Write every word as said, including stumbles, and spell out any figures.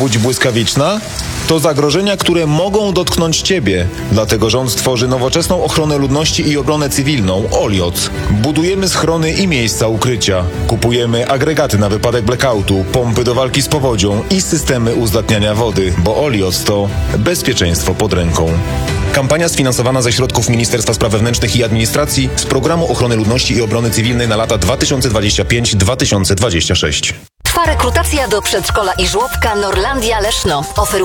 powódź błyskawiczna? To zagrożenia, które mogą dotknąć Ciebie. Dlatego rząd tworzy nowoczesną ochronę ludności i obronę cywilną OLIOC. Budujemy schrony i miejsca ukrycia. Kupujemy agregaty na wypadek blackoutu, pompy do walki z powodzią i systemy uzdatniania wody, bo OLIOC to bezpieczeństwo pod ręką. Kampania sfinansowana ze środków Ministerstwa Spraw Wewnętrznych i Administracji z Programu Ochrony Ludności i Obrony Cywilnej na lata dwa tysiące dwudziesty piąty do dwa tysiące dwudziestego szóstego. Trwa rekrutacja do przedszkola i żłobka Norlandia Leszno. Oferuje